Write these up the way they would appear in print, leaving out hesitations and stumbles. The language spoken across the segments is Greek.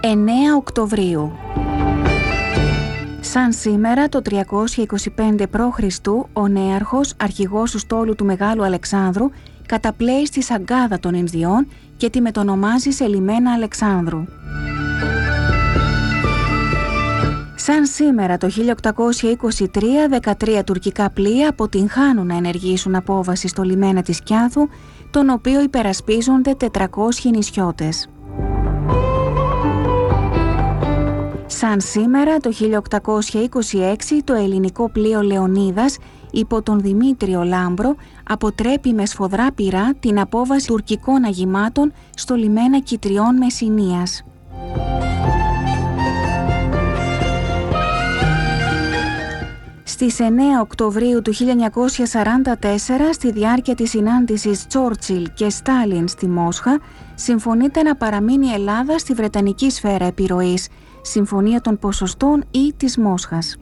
9 Οκτωβρίου. Σαν σήμερα το 325 π.Χ. ο νέαρχος, αρχηγός του στόλου του Μεγάλου Αλεξάνδρου, καταπλέει στη Σαγκάδα των Ινδιών και τη μετονομάζει σε λιμένα Αλεξάνδρου. Σαν σήμερα το 1823, 13 τουρκικά πλοία αποτυγχάνουν να ενεργήσουν απόβαση στο λιμένα της Κιάθου, τον οποίο υπερασπίζονται 400 νησιώτες. Σαν σήμερα το 1826, το ελληνικό πλοίο Λεωνίδας υπό τον Δημήτριο Λάμπρο αποτρέπει με σφοδρά πυρά την απόβαση τουρκικών αγημάτων στο λιμένα Κιτριών Μεσσηνίας. Στις 9 Οκτωβρίου του 1944, στη διάρκεια της συνάντησης Τσόρτσιλ και Στάλιν στη Μόσχα, συμφωνείται να παραμείνει η Ελλάδα στη Βρετανική σφαίρα επιρροής, Συμφωνία των Ποσοστών ή της Μόσχας.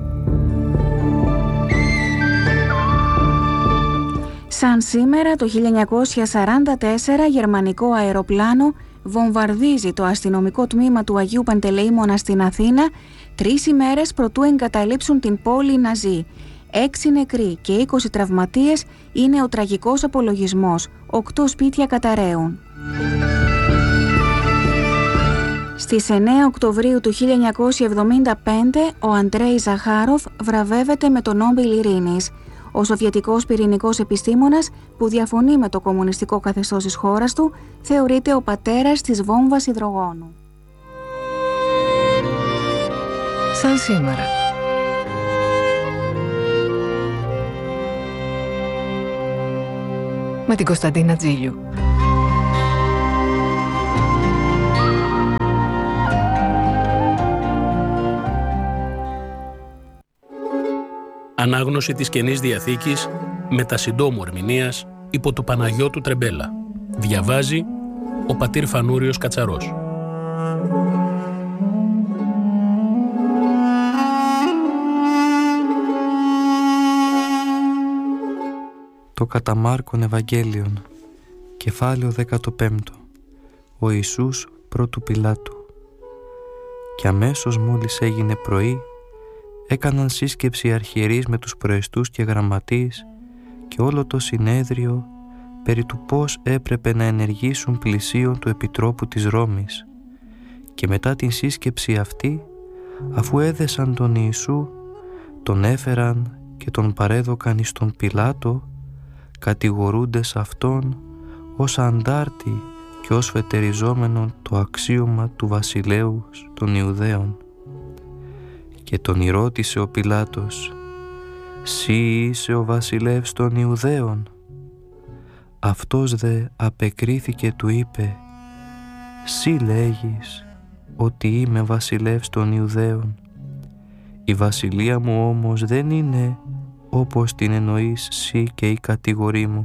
Σαν σήμερα το 1944, γερμανικό αεροπλάνο βομβαρδίζει το αστυνομικό τμήμα του Αγίου Παντελεήμωνα στην Αθήνα 3 ημέρες προτού εγκαταλείψουν την πόλη οι Ναζί. 6 νεκροί και 20 τραυματίες είναι ο τραγικός απολογισμός. 8 σπίτια καταραίουν. Στις 9 Οκτωβρίου του 1975, ο Αντρέι Ζαχάροφ βραβεύεται με τον Νόμπελ Ειρήνης. Ο σοβιετικός πυρηνικός επιστήμονας, που διαφωνεί με το κομμουνιστικό καθεστώς της χώρας του, θεωρείται ο πατέρας της βόμβας υδρογόνου. Σαν σήμερα. Με την Κωνσταντίνα Τζίλιου. Ανάγνωση της Καινής Διαθήκης με τα συντόμου ερμηνείας υπό του Παναγιώτου Τρεμπέλα. Διαβάζει ο πατήρ Φανούριος Κατσαρός. Το κατά Μάρκον Ευαγγέλιον, κεφάλαιο 15. Ο Ιησούς πρώτου Πιλάτου. Και αμέσως μόλις έγινε πρωί, έκαναν σύσκεψη οι αρχιερείς με τους προεστούς και γραμματείς και όλο το συνέδριο περί του πώς έπρεπε να ενεργήσουν πλησίον του Επιτρόπου της Ρώμης. Και μετά την σύσκεψη αυτή, αφού έδεσαν τον Ιησού, τον έφεραν και τον παρέδωκαν εις τον Πιλάτο, κατηγορούντες αυτόν ως αντάρτη και ως φετεριζόμενον το αξίωμα του βασιλέου των Ιουδαίων. Και τον ρώτησε ο Πιλάτος, «Συ είσαι ο βασιλεύς των Ιουδαίων?» Αυτός δε απεκρίθηκε, του είπε, «Συ λέγεις ότι είμαι βασιλεύς των Ιουδαίων. Η βασιλεία μου όμως δεν είναι όπως την εννοείς συ και η κατηγορή μου».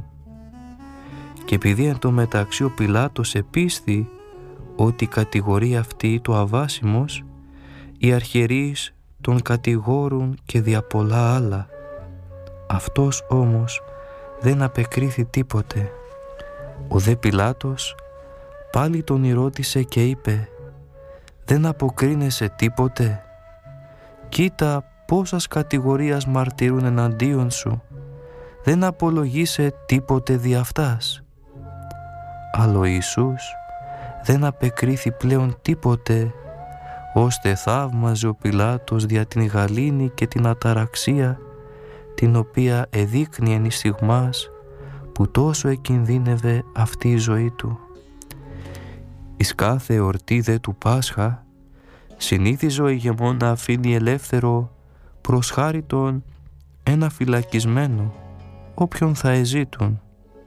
Και επειδή εν τω μεταξύ ο Πιλάτος επίσθη ότι η κατηγορία αυτή το αβάσιμος, οι αρχιερείς τον κατηγόρουν και δια πολλά άλλα. Αυτός όμως δεν απεκρίθη τίποτε. Ο δε Πιλάτος πάλι τον ρώτησε και είπε, «Δεν αποκρίνεσαι τίποτε? Κοίτα πόσας κατηγορίας μαρτυρούν εναντίον σου. Δεν απολογείσαι τίποτε δι' αυτάς?» Αλλά ο Ιησούς δεν απεκρίθη πλέον τίποτε, ώστε θαύμαζε ο Πιλάτος δια την γαλήνη και την αταραξία, την οποία εδείκνει εν εις στιγμάς που τόσο εκινδύνευε αυτή η ζωή του. Εις κάθε εορτή δε του Πάσχα συνήθιζε ο ηγεμόν να αφήνει ελεύθερο προς χάριτον ένα φυλακισμένο, όποιον θα εζήτουν.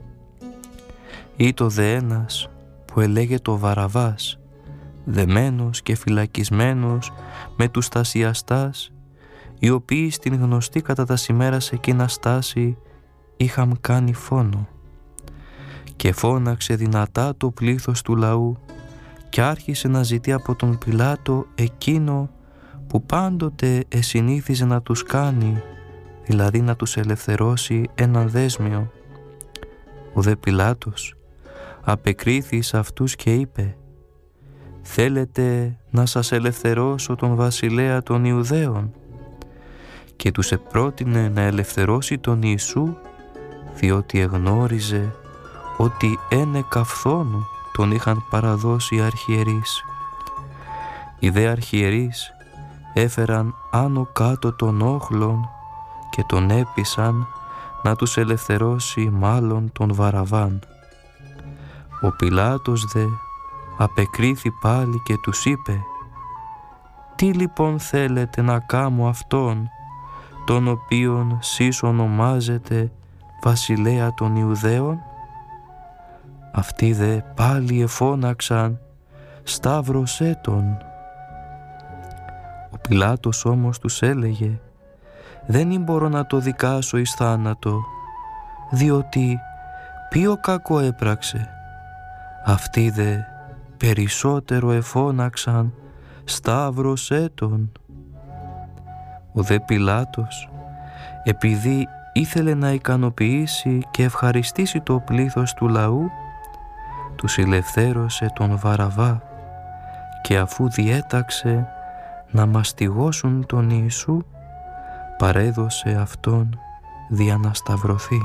Ήτο δε ένας που ελέγεται ο Βαραβάς, δεμένος και φυλακισμένος με τους στασιαστάς, οι οποίοι στην γνωστή κατά τα σημέρας εκείνα στάση είχαν κάνει φόνο. Και φώναξε δυνατά το πλήθος του λαού και άρχισε να ζητεί από τον Πιλάτο εκείνο που πάντοτε εσυνήθιζε να τους κάνει, δηλαδή να τους ελευθερώσει έναν δέσμιο. Ο δε Πιλάτος απεκρίθη σε αυτούς και είπε, θέλετε να σας ελευθερώσω τον βασιλέα των Ιουδαίων? Και τους επρότεινε να ελευθερώσει τον Ιησού, διότι εγνώριζε ότι ένε καφθόνου τον είχαν παραδώσει οι αρχιερείς. Οι δε αρχιερείς έφεραν άνω κάτω των όχλων και τον έπεισαν να τους ελευθερώσει μάλλον τον Βαραβάν. Ο Πιλάτος δε απεκρίθη πάλι και τους είπε: «Τι λοιπόν θέλετε να κάμω αυτόν, τον οποίον σεις ονομάζετε βασιλέα των Ιουδαίων?» Αυτοί δε πάλι εφώναξαν: «Σταύρωσέ τον». Ο Πιλάτος όμως τους έλεγε: «Δεν μπορώ να το δικάσω εις θάνατο, διότι ποιο κακό έπραξε?» Αυτοί δε περισσότερο εφώναξαν: «Σταύρωσέ τον». Ο δε Πιλάτος, επειδή ήθελε να ικανοποιήσει και ευχαριστήσει το πλήθος του λαού, τους ελευθέρωσε τον Βαραβά, και αφού διέταξε να μαστιγώσουν τον Ιησού, παρέδωσε αυτόν δια να σταυρωθεί.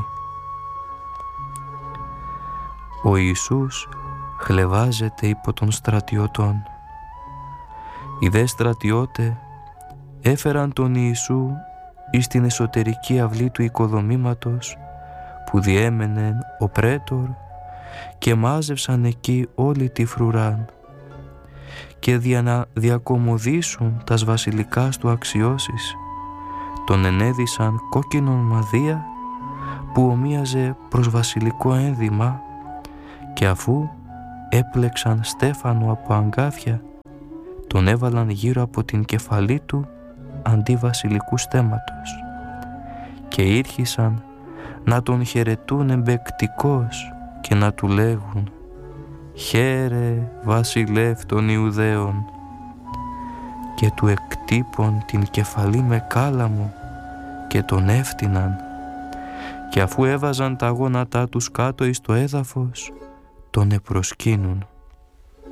Ο Ιησούς χλευάζεται υπό των στρατιωτών. Οι δε στρατιώτε έφεραν τον Ιησού εις την εσωτερική αυλή του οικοδομήματος που διέμενε ο πρέτορ, και μάζευσαν εκεί όλη τη φρουράν, και δια να διακομωδήσουν τας βασιλικάς του αξιώσεις τον ενέδυσαν κόκκινον μαδία που ομοίαζε προς βασιλικό ένδυμα, και αφού έπλεξαν στέφανο από αγκάθια, τον έβαλαν γύρω από την κεφαλή του αντί βασιλικού στέμματος, και ήρχισαν να τον χαιρετούν εμπεκτικώς και να του λέγουν: «Χαίρε βασιλεύ των Ιουδαίων», και του εκτύπων την κεφαλή με κάλαμο και τον έφτυναν, και αφού έβαζαν τα γόνατά τους κάτω εις το έδαφος, τον επροσκύνουν.